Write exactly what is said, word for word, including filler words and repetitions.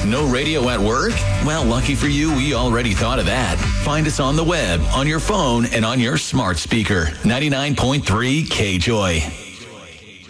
No radio at work? Well, lucky for you, we already thought of that. Find us on the web, on your phone, and on your smart speaker. ninety-nine point three K Joy.